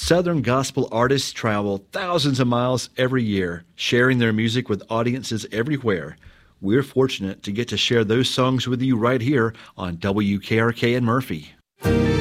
Southern gospel artists travel thousands of miles every year, sharing their music with audiences everywhere. We're fortunate to get to share those songs with you right here on WKRK in Murphy.